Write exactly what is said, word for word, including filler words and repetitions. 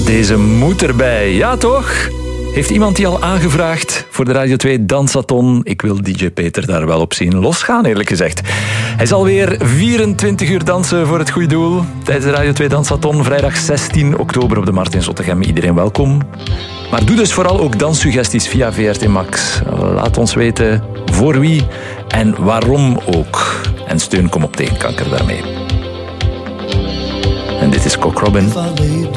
Deze moet erbij, ja toch? Heeft iemand die al aangevraagd voor de Radio twee Dansathon? Ik wil D J Peter daar wel op zien losgaan, eerlijk gezegd. Hij zal weer vierentwintig uur dansen voor het goede doel. Tijdens de Radio twee Dansathon, vrijdag zestien oktober op de Markt in Zottegem. Iedereen welkom. Maar doe dus vooral ook danssuggesties via V R T Max. Laat ons weten voor wie en waarom ook. En steun Kom op tegen kanker daarmee. En dit is Cock Robin.